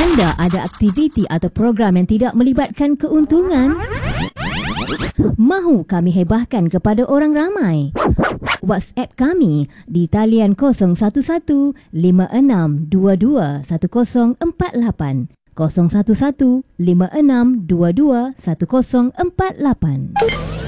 Anda ada aktiviti atau program yang tidak melibatkan keuntungan? Mahu kami hebahkan kepada orang ramai? WhatsApp kami di talian 011 5622 1048 011 5622 1048.